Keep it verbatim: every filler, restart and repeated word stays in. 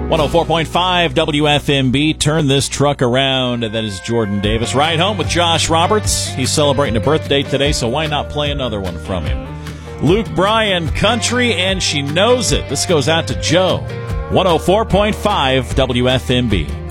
one oh four point five W F M B. Turn this truck around. And that is Jordan Davis. Ride home with Josh Roberts. He's celebrating a birthday today, so why not play another one from him? Luke Bryan, Country, and She Knows It. This goes out to Joe. one oh four point five W F M B.